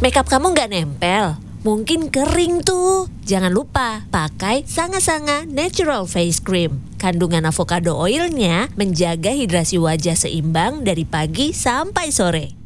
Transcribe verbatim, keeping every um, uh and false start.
Makeup kamu nggak nempel? Mungkin kering tuh. Jangan lupa pakai Sanga Sanga Natural Face Cream. Kandungan avocado oilnya menjaga hidrasi wajah seimbang dari pagi sampai sore.